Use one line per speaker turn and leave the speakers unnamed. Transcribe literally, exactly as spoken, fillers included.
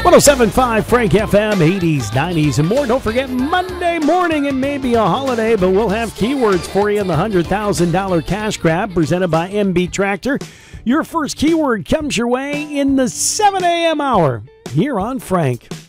one oh seven point five Frank F M, eighties, nineties, and more. Don't forget Monday morning, and maybe a holiday, but we'll have keywords for you in the one hundred thousand dollars cash grab presented by M B Tractor. Your first keyword comes your way in the seven a.m. hour here on Frank.